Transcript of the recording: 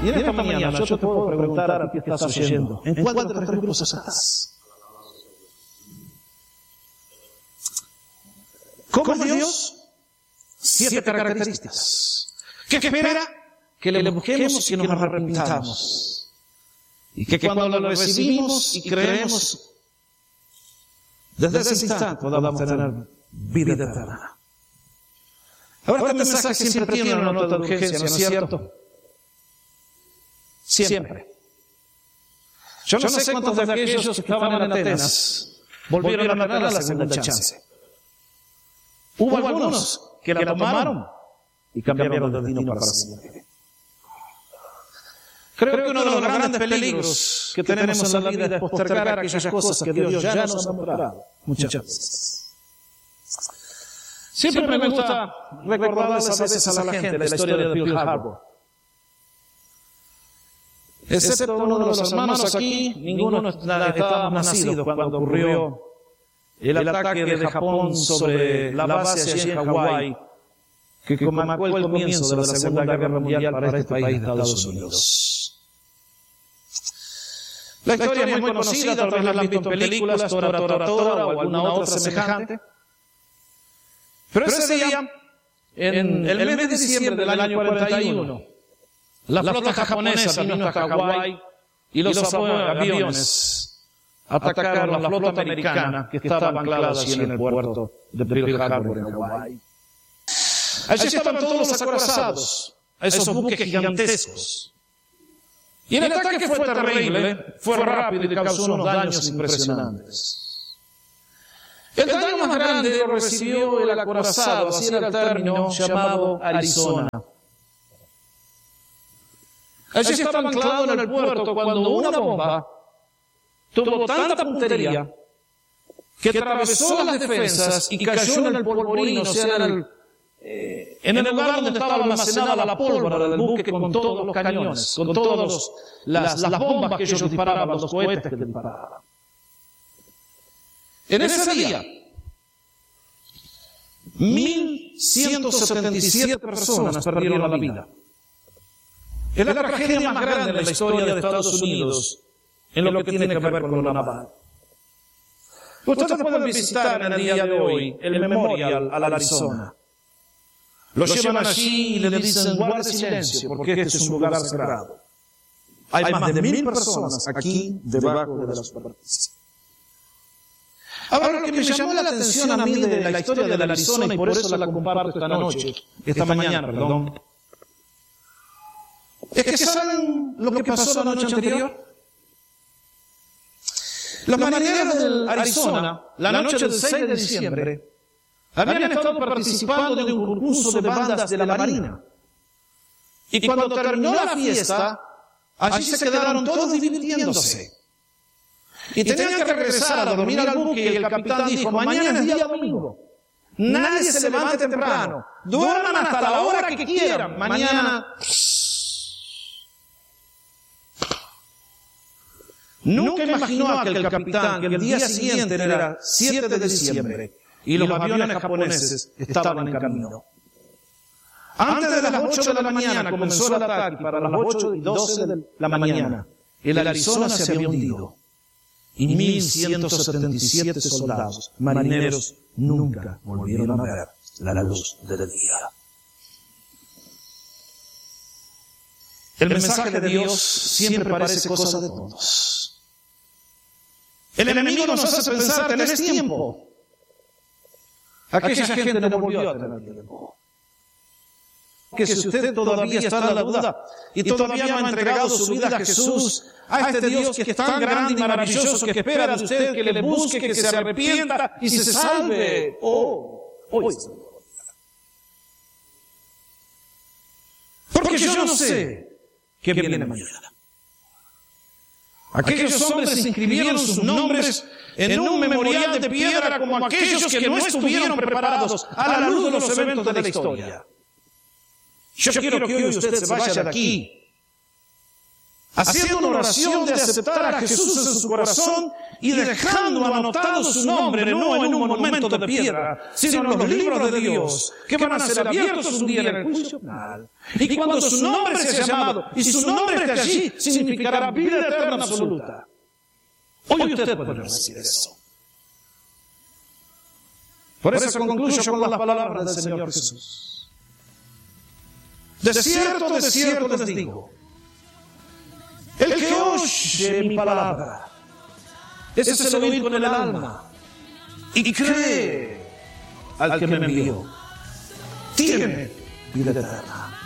Y en esta mañana yo te puedo preguntar a ti que estás oyendo, ¿en cuál de los tres grupos estás? ¿Cómo es Dios? 7 características. ¿Qué espera? Que le busquemos y que nos arrepintamos. Y que cuando lo recibimos y creemos, desde ese instante podamos tener vida eterna. Ahora este mensaje siempre tiene una nota de urgencia, ¿no es cierto? Siempre. Yo no sé cuántos de aquellos que estaban en Atenas volvieron a tener la segunda chance. Hubo algunos que la tomaron y cambiaron de destino para siempre. Creo que uno de los grandes peligros que tenemos en la vida es postergar aquellas cosas que Dios ya nos ha mostrado muchas veces. Siempre me gusta recordarles a veces a la gente la historia de Pearl Harbor. Excepto uno de los hermanos aquí, ninguno estábamos nacidos cuando ocurrió el ataque de Japón sobre la base allí en Hawái, que marcó el comienzo de la Segunda Guerra Mundial para este país de Estados Unidos. La historia es muy conocida, tal vez la han visto en películas, Tora Tora Tora o alguna otra semejante. Pero ese día, en el mes de diciembre del año 41, la flota japonesa vino hasta Hawái y los aviones atacaron la flota americana que estaba anclada allí en el puerto de Pearl Harbor en Hawái. Allí estaban todos los acorazados, esos buques gigantescos. Y el ataque fue terrible, fue rápido y causó unos daños impresionantes. El daño más grande lo recibió el acorazado, así era el término, llamado Arizona. Allí estaba anclado en el puerto cuando una bomba tuvo tanta puntería que atravesó las defensas y cayó en el polvorín, o sea, en el lugar donde estaba almacenada la pólvora del buque con todos los cañones, con todas las bombas que ellos disparaban, los cohetes que disparaban. En ese día, 1.177 personas perdieron la vida. Es la tragedia más grande en la historia de Estados Unidos en lo que tiene que ver con lo naval. Ustedes pueden visitar en el día de hoy el Memorial al Arizona. Los llevan allí y le dicen, guarde silencio, porque este es un lugar sagrado. Hay más de 1.000 personas aquí debajo de la superficie. Ahora, lo que me llamó la atención a mí de la historia del Arizona, y por eso la comparto esta mañana, es que ¿saben lo que pasó la noche anterior? Los marineros del Arizona, la noche del 6 de diciembre, habían estado participando de un concurso de bandas de la Marina. Y cuando terminó la fiesta, allí se quedaron todos divirtiéndose. Y tenían que regresar a dormir al buque y el capitán dijo, mañana es día domingo. Nadie se levante temprano. Duerman hasta la hora que quieran. Mañana... Nunca imaginó aquel capitán que el día siguiente era 7 de diciembre y los aviones japoneses estaban en camino. Antes de las 8 de la mañana comenzó el ataque, para las 8:12 de la mañana el Arizona se había hundido y 1.177 soldados, marineros, nunca volvieron a ver la luz del día. El mensaje de Dios siempre parece cosa de tontos. El enemigo nos hace pensar, tenés tiempo. Aquella gente no volvió a tener tiempo. Que si usted todavía está en la duda y todavía no ha entregado su vida a Jesús, a este Dios que es tan grande y maravilloso, que espera de usted que le busque, que se arrepienta y se salve, hoy. Porque yo no sé qué viene mañana. Aquellos hombres inscribieron sus nombres en un memorial de piedra como aquellos que no estuvieron preparados a la luz de los eventos de la historia. Yo quiero que hoy usted se vaya de aquí haciendo una oración de aceptar a Jesús en su corazón y dejando anotado su nombre, no en un monumento de piedra, sino en los libros de Dios, que van a ser abiertos un día en el juicio final. Y cuando su nombre sea llamado y su nombre esté allí, significará vida eterna absoluta. Hoy usted puede recibir eso. Por eso concluyo con las palabras del Señor Jesús. De cierto les digo, el que oye mi palabra, ese es el oír con el alma y cree al que me envió, tiene vida eterna.